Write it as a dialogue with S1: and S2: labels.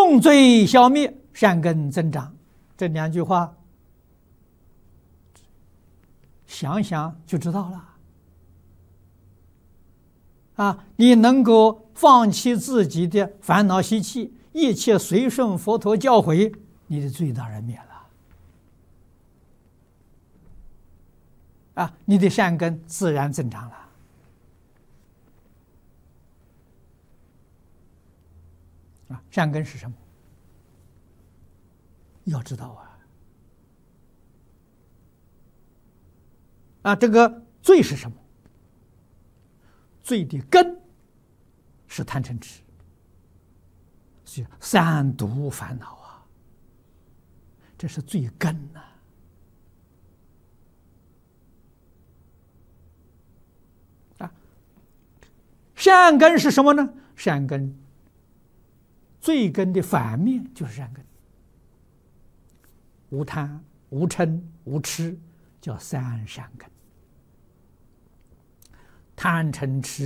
S1: 重罪消灭，善根增长。这2句话，想想就知道了。你能够放弃自己的烦恼习气，一切随顺佛陀教诲，你的罪当然灭了。你的善根自然增长了。善根是什么？要知道这个罪是什么？罪的根是贪嗔痴，是三毒烦恼这是罪根善根是什么呢？善根，罪根的反面就是善根，无贪、无嗔、无痴，叫三善根。贪嗔痴